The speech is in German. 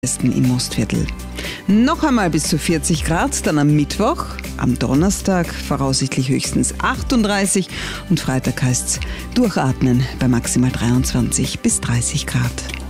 Im Mostviertel. Noch einmal bis zu 40 Grad, dann am Mittwoch, am Donnerstag voraussichtlich höchstens 38 und Freitag heißt es durchatmen bei maximal 23 bis 30 Grad.